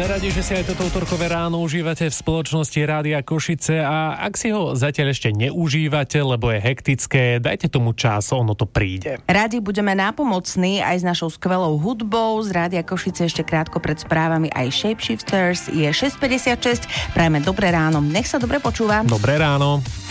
Sme radi, že si aj toto utorkové ráno užívate v spoločnosti Rádia Košice a ak si ho zatiaľ ešte neužívate, lebo je hektické, dajte tomu čas, ono to príde. Radi budeme nápomocní aj s našou skvelou hudbou. Z Rádia Košice ešte krátko pred správami aj Shapeshifters. Je 6:56. Prajme dobré ráno. Nech sa dobre počúva. Dobré ráno.